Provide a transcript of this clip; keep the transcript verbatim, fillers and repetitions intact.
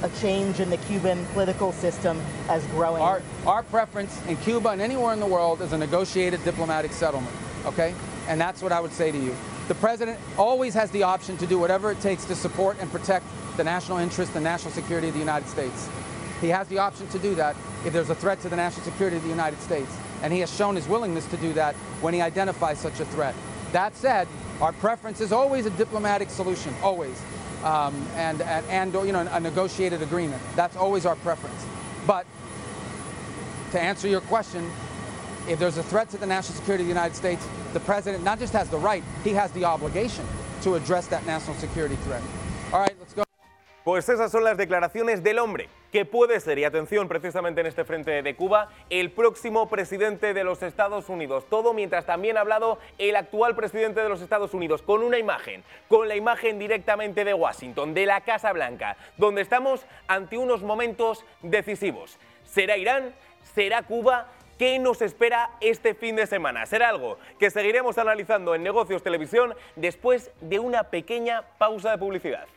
a change in the Cuban political system as growing? Our, our preference in Cuba and anywhere in the world is a negotiated diplomatic settlement, okay? And that's what I would say to you. The president always has the option to do whatever it takes to support and protect the national interest and national security of the United States. He has the option to do that if there's a threat to the national security of the United States. And he has shown his willingness to do that when he identifies such a threat. That said, our preference is always a diplomatic solution, always. Um, and, and, and you know, a negotiated agreement. That's always our preference. But to answer your question, if there's a threat to the national security of the United States, the president not just has the right, he has the obligation to address that national security threat. All right, let's go. Pues esas son las declaraciones del hombre que puede ser, y atención precisamente en este frente de Cuba, el próximo presidente de los Estados Unidos. Todo mientras también ha hablado el actual presidente de los Estados Unidos con una imagen, con la imagen directamente de Washington, de la Casa Blanca, donde estamos ante unos momentos decisivos. ¿Será Irán? ¿Será Cuba? ¿Qué nos espera este fin de semana? Será algo que seguiremos analizando en Negocios Televisión después de una pequeña pausa de publicidad.